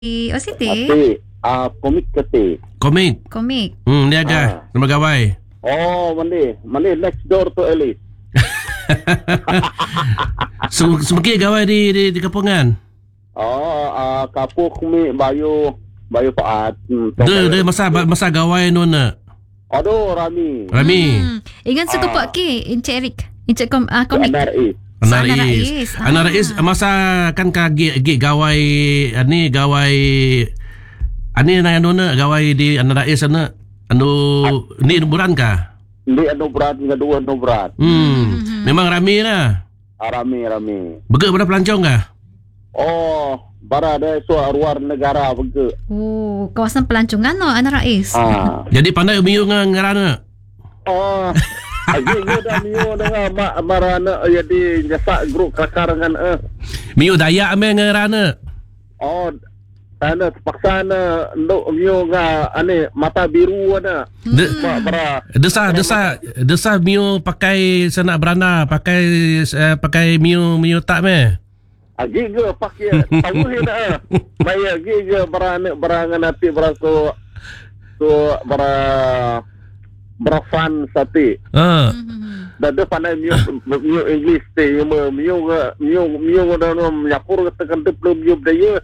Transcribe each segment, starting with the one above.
Oh, Siti. Komik kete. Komik. Komik. Niaga. Nama gawai. Oh, mandi next door to Alice. Semakin gawai di kampungan. Kapuk mi bayu paat. Dia masa gawai nona. Aduh, Rami. Ingat suka Pak K, Encik Eric. Encik komik. Anak Rais masa kan kagi gawai ani na nona gawai di Anak Rais sana. Ni bulan ka? Ni berat, dua berat. Memang ramai lah. Rami. Bega pada pelancong ka? Oh, bara ada luar negara bega. Oh, kawasan pelancongan no Anak Rais. Jadi pandai miu ngarana. Oh. Agi dah miu dengan mak marana jadi jasa grup kakarangan Miu Dayak me ngarana. Oh, tanda terpaksa na ndok miu nga mata biru ada. Desa miu pakai senak berana, pakai miu tak me. Agi ke pakai tahu dah. Maya agi ke berangan hati beraso berafan sate. Dah pandai miu English teh, miu dah menyapur tekan belum miu daya.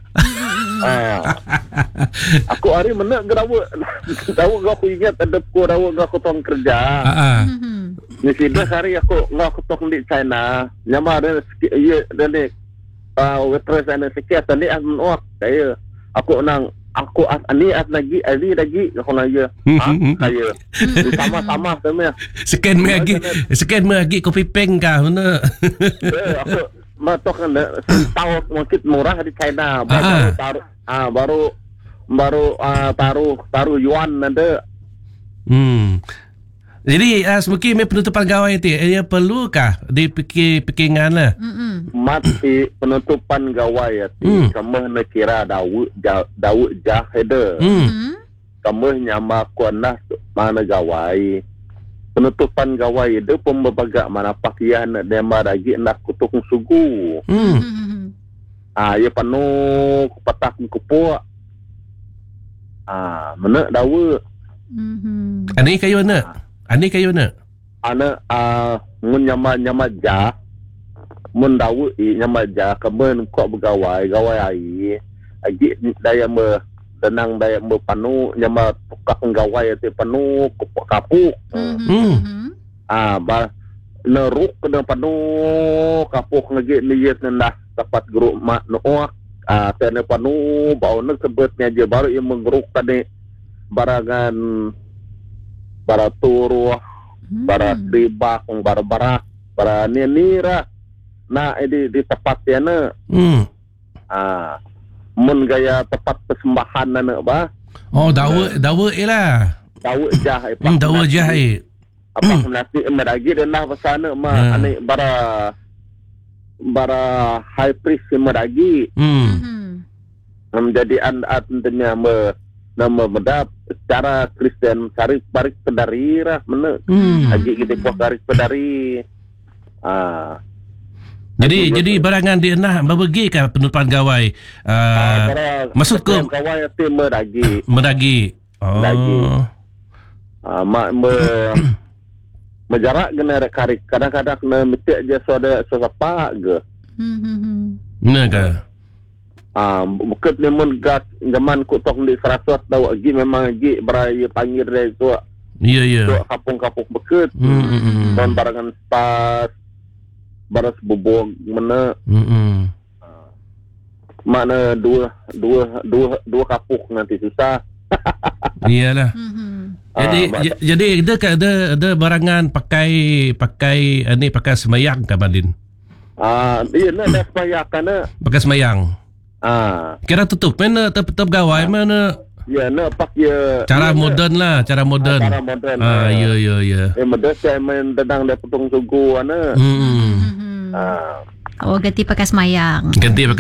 Aku hari mana gerawa aku ingat ada gerawa aku tong kerja. Ni sudah hari aku tong di China. Nyama ada iya dan ni waitress ana sikit tadi saya aku ani lagi aku nanya. Saya sama sama. Sekian lagi kopi peng kah mana? Aku matok kan tahu mungkin murah di China baru taruh yuan ada. Jadi semakin penutupan gawai itu ia perlukah dipikirkan lah. Mati penutupan gawai itu kamu nak kira Daud jaheda. Kamu nyama kuanah mana gawai. Penutupan gawai itu pembebagak mana pakaian dan lagi nak kutuk sugu. Ya penuh petak kupuk. Mana Daud. Ani kayu nak. Anak mun nyama jah. Mun Daud nyama jah kemen kok begawai ai. Agi daya tenang daya panu nyama tukak gawai itu penuh kapuk. Neruk kena penuh kapuk lagi niat nendah dapat grup mak noak. Tena penuh bau nak sebetnya je baru yang menggeruk tadi barangan bara turuh, bara ribak, bara nira. Nah, di tempatnya na. Mun gaya tempat persembahan na ba? Oh, dawa lah. Dawa jah. Dawa jah. Apa nanti meragi dan lah pasana ani bara high priest meragi. Menjadi tentunya nama medap secara Kristen cari barik pedari lah mana lagi kita puas barik pedari. Jadi barangan dia nak berbagi kan penutupan gawai. Maksud ke gawai itu meragi. Meragi. Menjarak kena karik kadang-kadang kena metik je sesepak ke. Benar ke? Bukan memang zaman kutok di 100 tahu lagi memang lagi beraya panggil dia tu. Ya. Kapung-kapung beket. Dan barangan pas baras bubuk mana. Mana dua kapuk nanti susah. Iyalah. Jadi ada barangan pakai semayang ke Bandin? Iya ada semayang kana. Pakai semayang. Kira tutup mana tetap gawai mana? Ya nak pakai cara modern lah, cara modern. Ya. Modern saya main tendang dia potong sugu ana. Oh, ganti pakai semayang.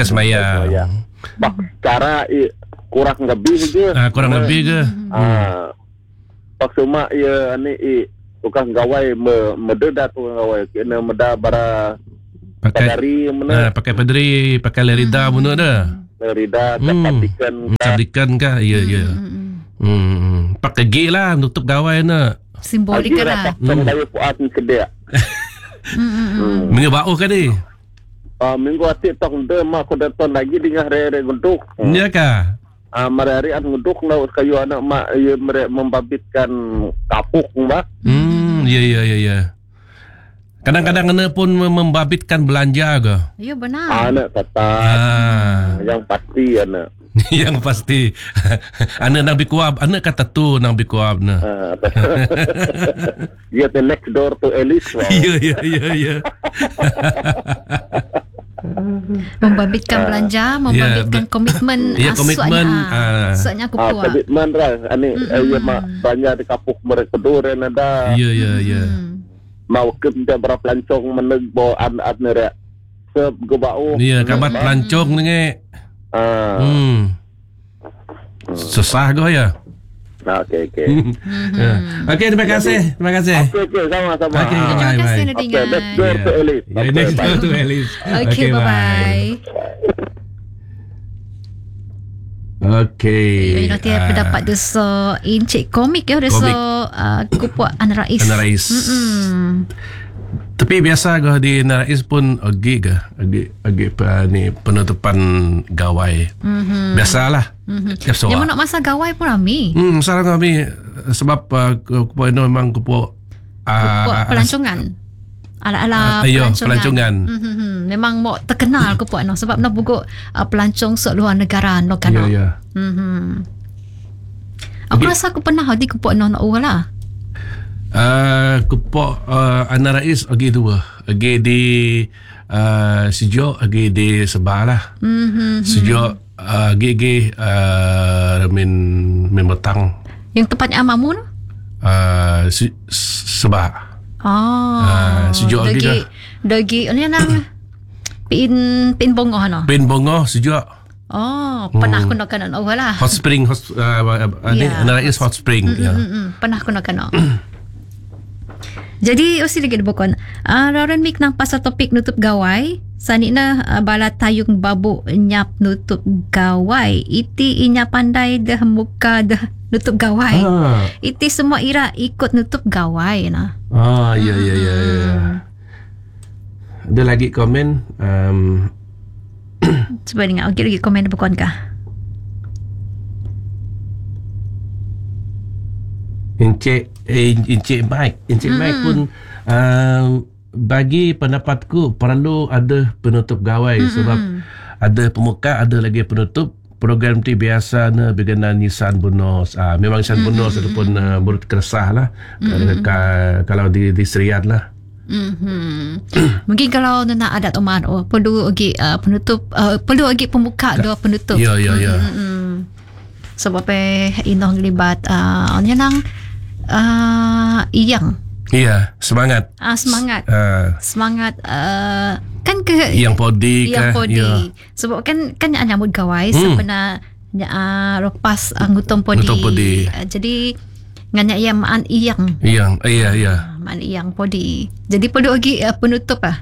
Cara kurang lebih je. Kurang lebih ke? Pak cuma ya tukang gawai mededa tukang gawai kena meda bara pakai pedari, pakai lerida bunuh dah. Merida dapatikan Sablikan kah? Ya, ya. Pakai G lah nutup gawai na. Simbolik lah. Pasang dari puan kedek. Minggu bau kah dia? Minggu atik tong de mak ko datang lagi dengan re gunduk. Ya kah? Mereka an gunduk na kayu anak mak mereka membabitkan kapuk mak. Ya, ya, ya, ya. Kadang-kadang anda pun membabitkan belanja ke? Ya benar. Anak kata yang pasti anak. Yang pasti. Anak nang bikuab, anak kata tu nang bikuab na. Dia the next door to Alice. Ya, ya, ya, ya. Membabitkan belanja, membabitkan komitmen. Ya, komitmen. Soalnya aku puas. Komitmen lah. Ani ya mak banyak di kapuk mereka duren ada. Ya, ya, ya. Mau kerja berapa pelancong menegbo an-an nere. Sebgebau. Ya, kabat pelancong ni. Susah kau ya. Okey. Okey, terima kasih. Terima kasih. Okey, sama-sama. Okey, Terima bye, kasih bye. Nadingan. Next door to Alice. Ya, next door to Alice. Okay, bye-bye. Okey. Nanti pendapat dia so Encik komik ya. Dia so kupuak Ana Rais. Ana Rais. Tapi biasa kau di Ana Rais pun agi ni penutupan gawai. Biasalah. Yang mana masa gawai pun rami. Sekarang kami sebab kupuak ini memang kupuak pelancongan. Ala-ala pelancongan. Memang mau terkenal kupuak no sebab nak buku pelancong luar negara no kan. Ya. Aku rasa aku pernah di kupuak no lah. Kupuak Ana Rais agi dua. Agi di Sejok, agi di Sabah lah. Sejok agi min Metang. Yang tempatnya Mamun? Sabah. Sejok lagi dah. Dagi ni nang pin bongoh no. Pin bongoh sejok. Pernah aku nak kena lah. Hot Spring Ana Rais Hot Spring. Pernah aku nak kena. Jadi usi lagi dibukon. Raran mik nang pasal topik nutup gawai. Sanina bala tayung babuk nyap nutup gawai. Iti inya pandai dah muka dah nutup gawai. Iti semua ira ikut nutup gawai nah. Ya. Ada lagi komen. Cuba dengar lagi komen dibukon kah? Encik Mike pun bagi pendapatku perlu ada penutup gawai sebab ada pemuka, ada lagi penutup. Program tu biasa na berkenaan Nisan bonus. Memang Nisan bonus ataupun burut keresah lah. Kalau di Serian lah. Mungkin kalau nak adat Oman perlu lagi penutup, perlu lagi pemuka dua penutup. Ya. Sebab inoh libat nya nang iyang. Ya, semangat. Semangat kan ke yang podi yang kah? podi. Ya. Sebab kan nyambut gawai sebenarnya lepas anggotong podi. Jadi nganya yang maan iyang. Iya. Maan iyang podi. Jadi perlu lagi penutup lah.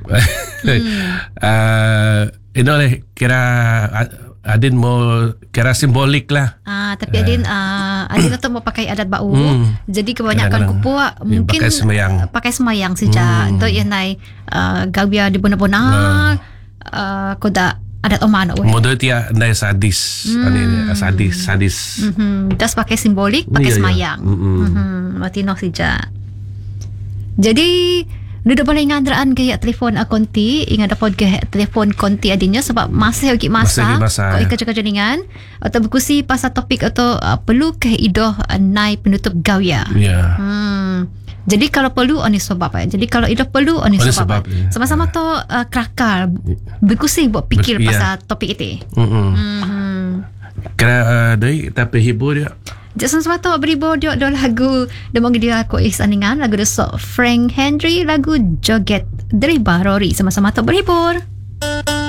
Ini oleh kira Adin mau kira simbolik lah. Tapi Adin tu mau pakai adat bau. Jadi kebanyakan kupuak mungkin pakai semayang saja. Itu yang naik gawia di benar-benar koda adat Oman. Model dia naik sadis. Sadis. Das pakai simbolik, pakai semayang. Mati nok saja. Jadi Duda boleh ngandraan gaya telefon konti, ingat dapat gaya telefon konti adinya sebab masih lagi masa. Kau kerja-kerja dengan atau berkusi pasal topik atau perlu ke idoh naik penutup gawia. Jadi kalau perlu oni sebab jadi kalau idoh perlu oni sebab. Sama-sama tu kerakal berkusi buat fikir pasal topik itu. Kira dari tapi hibur dia. Jason Swato beribu dia lagu demong dia ko isaningan lagu de Frank Henry lagu Joget dari Barori sama-sama tu berhibur.